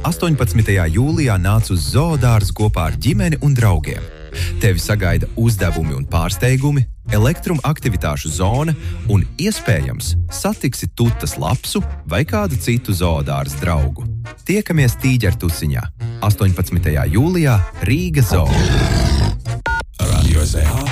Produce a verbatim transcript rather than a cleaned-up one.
astoņpadsmitajā jūlijā nāc uz zoodārzu kopā ar ģimeni un draugiem. Tevi sagaida uzdevumi un pārsteigumi, elektrumaktivitāšu zona un, iespējams, satiksi tutas lapsu vai kādu citu zoodārzu draugu. Tiekamies Tīģertusiņā, astoņpadsmitajā jūlijā Rīga zoo. Radio S E H